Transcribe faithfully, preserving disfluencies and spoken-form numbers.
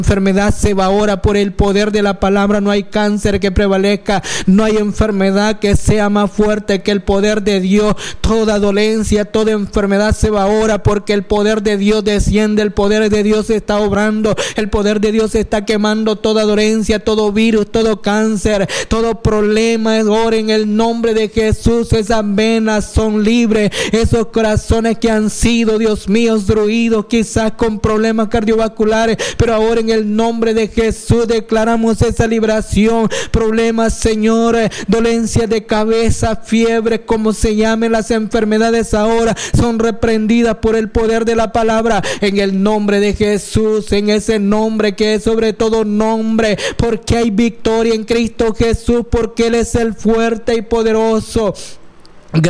enfermedad se va ahora por el poder de la palabra. No hay cáncer que prevalezca, no hay enfermedad que sea más fuerte que el poder de Dios. Toda dolencia, toda enfermedad se va ahora porque el poder de Dios desciende, el poder de Dios está obrando, el poder de Dios está quemando toda dolencia, todo virus, todo cáncer, todo problema. Ahora en el nombre de Jesús, esas venas son libres, esos corazones que han sido, Dios mío, destruidos quizás con problemas cardiovasculares, pero ahora en el nombre de Jesús declaramos esa liberación. Problemas, Señor, dolencias de cabeza, fiebre, como se llamen las enfermedades, ahora son reprendidas por el poder de la palabra, en el nombre de Jesús, en ese nombre que es sobre todo nombre, porque hay victoria en Cristo Jesús, porque Él es el fuerte y poderoso.